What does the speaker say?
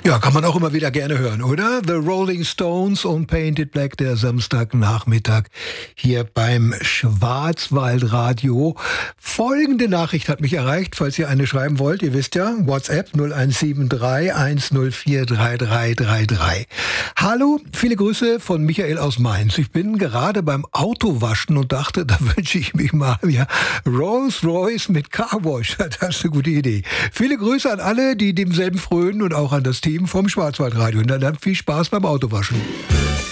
Ja, kann man auch immer wieder gerne hören, oder? The Rolling Stones und Painted Black, der Samstagnachmittag hier beim Schwarzwaldradio. Folgende Nachricht hat mich erreicht, falls ihr eine schreiben wollt. Ihr wisst ja, WhatsApp 0173 104 3333. Hallo, viele Grüße von Michael aus Mainz. Ich bin gerade beim Autowaschen und dachte, da wünsche ich mich mal Rolls Royce mit Carwash. Das ist eine gute Idee. Viele Grüße an alle, die demselben frönen und auch an das Team vom Schwarzwaldradio. Und dann viel Spaß beim Autowaschen.